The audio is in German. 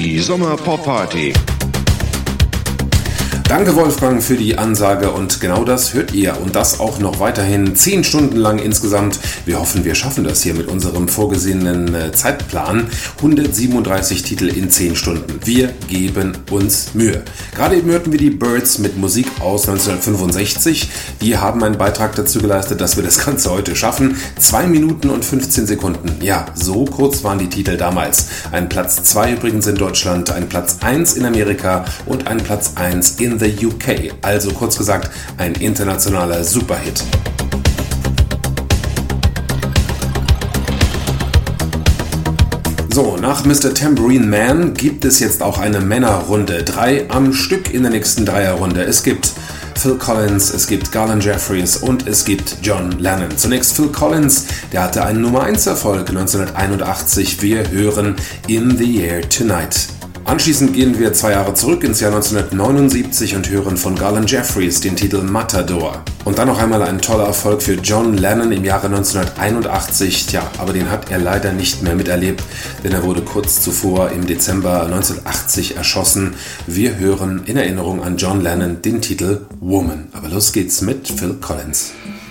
Die Sommer-Pop-Party. Danke Wolfgang für die Ansage und genau das hört ihr und das auch noch weiterhin 10 Stunden lang insgesamt. Wir hoffen, wir schaffen das hier mit unserem vorgesehenen Zeitplan. 137 Titel in 10 Stunden. Wir geben uns Mühe. Gerade eben hörten wir die Byrds mit Musik aus 1965. Die haben einen Beitrag dazu geleistet, dass wir das Ganze heute schaffen. 2 Minuten und 15 Sekunden. Ja, so kurz waren die Titel damals. Ein Platz 2 übrigens in Deutschland, ein Platz 1 in Amerika und ein Platz 1 in the UK, also kurz gesagt ein internationaler Superhit. So, nach Mr. Tambourine Man gibt es jetzt auch eine Männerrunde. 3 am Stück in der nächsten Dreierrunde. Es gibt Phil Collins, es gibt Garland Jeffries und es gibt John Lennon. Zunächst Phil Collins, der hatte einen Nummer 1 Erfolg 1981. Wir hören In the Air Tonight. Anschließend gehen wir 2 Jahre zurück ins Jahr 1979 und hören von Garland Jeffries den Titel Matador. Und dann noch einmal ein toller Erfolg für John Lennon im Jahre 1981. Tja, aber den hat er leider nicht mehr miterlebt, denn er wurde kurz zuvor im Dezember 1980 erschossen. Wir hören in Erinnerung an John Lennon den Titel Woman. Aber los geht's mit Phil Collins.